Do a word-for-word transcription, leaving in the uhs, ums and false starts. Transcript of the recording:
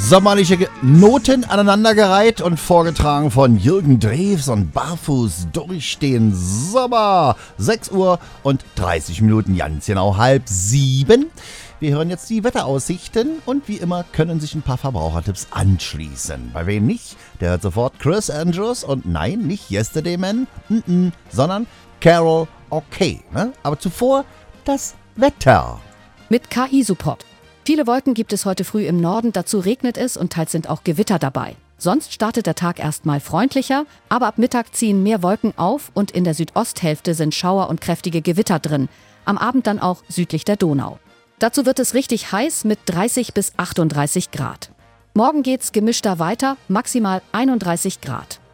Sommerliche Ge- Noten aneinandergereiht und vorgetragen von Jürgen Drews und barfuß durch den Sommer. sechs Uhr und dreißig Minuten, ganz genau halb sieben. Wir hören jetzt die Wetteraussichten und wie immer können sich ein paar Verbrauchertipps anschließen. Bei wem nicht, der hört sofort Chris Andrews und nein, nicht Yesterday Man, mm-mm, sondern Carol Okay. Ne? Aber zuvor das Wetter. Mit K I-Support. Viele Wolken gibt es heute früh im Norden, dazu regnet es und teils sind auch Gewitter dabei. Sonst startet der Tag erstmal freundlicher, aber ab Mittag ziehen mehr Wolken auf und in der Südosthälfte sind Schauer und kräftige Gewitter drin. Am Abend dann auch südlich der Donau. Dazu wird es richtig heiß mit dreißig bis achtunddreißig Grad. Morgen geht's gemischter weiter, maximal einunddreißig Grad.